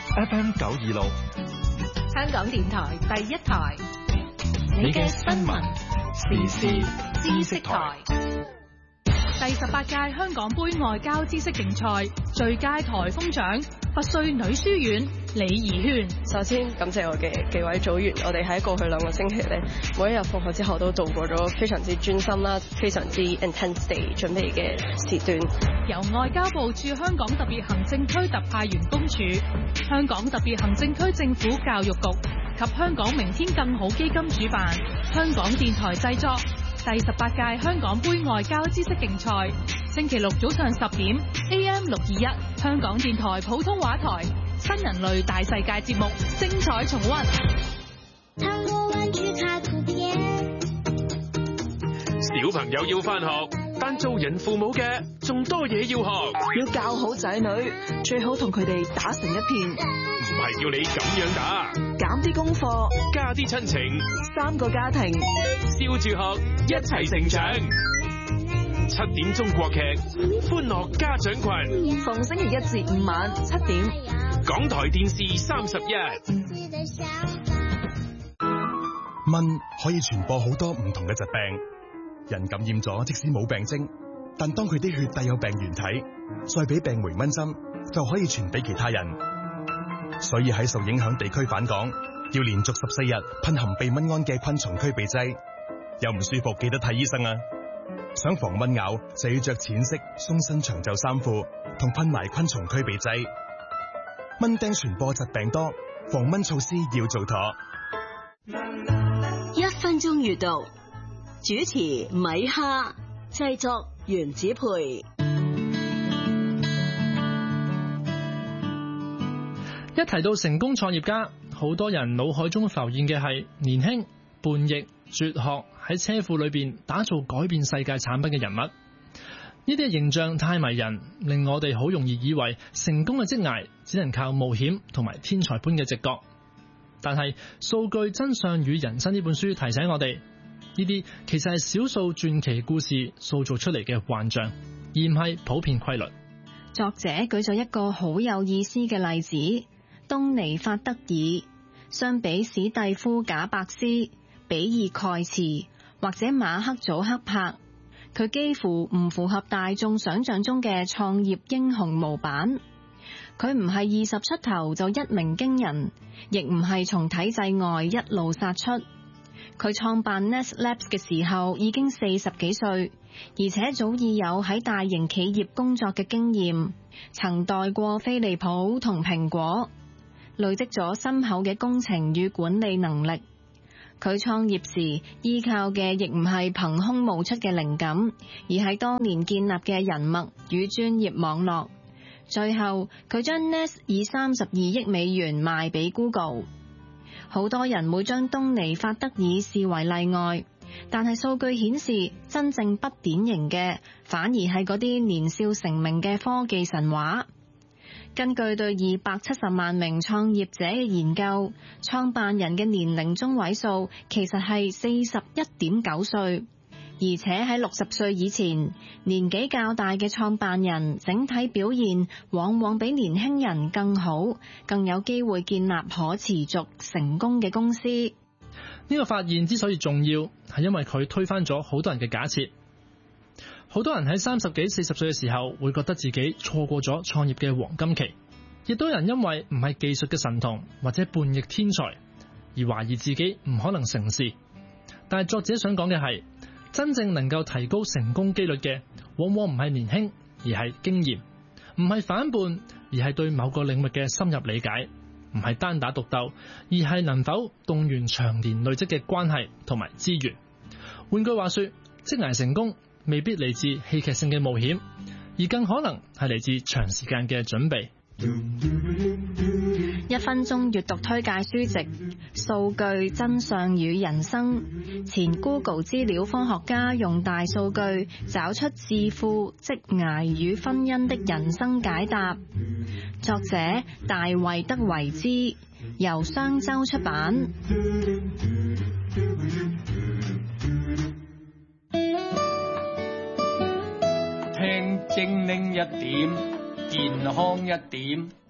FM 926， 香港電台第一台， 你嘅新聞時事知識台。 第18屆香港杯外交知識競賽最佳台風獎，拔萃女書院李怡萱。 首先感謝我嘅幾位組員，我哋喺過去2個星期咧，每一日放學之後都度過咗非常之專心啦、非常之 intense 地準備嘅時段。 由外交部駐香港特別行政區特派員公署、香港特別行政區政府教育局及香港明天更好基金主辦，香港電台製作。第18屆香港杯外交知識競賽，星期六早上10點 AM 621，香港電台普通話台新人類大世界節目精彩重溫。 糖果玩具卡圖片。 小朋友要返學，但做人父母嘅仲多嘢要學。 要教好仔女，最好同佢哋打成一片。 唔係叫你咁樣打， 減啲功課， 加啲親情 ，3個家庭， 笑住學，一齊成長。7點中國劇，歡樂家長群， 逢星期1至5晚7點， 港台電視31。 蚊可以傳播好多唔同嘅疾病，人感染咗即使冇病徵，但當佢啲血帶有病原體，再俾病媒蚊針，就可以傳俾其他人。所以喺受影響地區返港，要連續14日噴含避蚊胺嘅昆蟲驅避劑。有唔舒服記得睇醫生啊！想防蚊咬就要着淺色鬆身長袖衫褲，同噴埋昆蟲驅避劑。蚊叮傳播疾病多，防蚊措施要做妥。 1分鐘閱讀，主持米哈，製作袁子培。 一提到成功創業家，好多人腦海中浮現嘅係年輕、叛逆、絕學，喺車庫裏邊打造改變世界產品嘅人物。呢啲形象太迷人，令我哋好容易以為成功嘅職涯只能靠冒險同埋天才般嘅直覺。但係《數據真相與人生》呢本書提醒我哋，呢啲其實係少數傳奇故事塑造出嚟嘅幻象，而唔係普遍規律。 作者舉咗一個好有意思嘅例子，東尼法德爾。相比史蒂夫賈伯斯、比爾蓋茨或者馬克祖克柏，佢幾乎唔符合大眾想象中嘅創業英雄模板。佢唔係20出頭就一鳴驚人，亦唔係從體制外一路殺出。佢創辦 Nest Labs 嘅時候已經40幾歲，而且早已有喺大型企業工作嘅經驗，曾代過飛利浦同蘋果，累積咗深厚嘅工程與管理能力。佢創業時依靠嘅亦唔係憑空冒出嘅靈感，而係多年建立嘅人脈與專業網絡。最後佢將 Nest 以32億美元賣俾 Google。好多人會將東尼法德爾視為例外，但係數據顯示，真正不典型嘅反而係嗰啲年少成名嘅科技神話。根據對270萬名創業者嘅研究，創辦人嘅年齡中位數其實係41.9歲，而且喺60歲以前，年紀較大嘅創辦人整體表現往往比年輕人更好，更有機會建立可持續成功嘅公司。 呢個發現之所以重要，係因為佢推翻咗好多人嘅假設。好多人喺30幾、40歲嘅時候會覺得自己錯過咗創業嘅黃金期，亦都有人因為唔係技術嘅神童或者叛逆天才而懷疑自己唔可能成事。但係作者想講嘅係，真正能夠提高成功機率嘅，往往唔係年輕，而係經驗；唔係反叛，而係對某個領域嘅深入理解；唔係單打獨鬥，而係能否動員長年累積嘅關係同埋資源。換句話說，職涯成功未必嚟自戲劇性嘅冒險，而更可能係嚟自長時間嘅準備。 1分鐘閱讀推介書籍《數據真相與人生》，前 Google 資料科學家用大數據找出致富、職涯與婚姻的人生解答。作者大衛德維茲，由商周出版。 聽精靈一點，健康一點。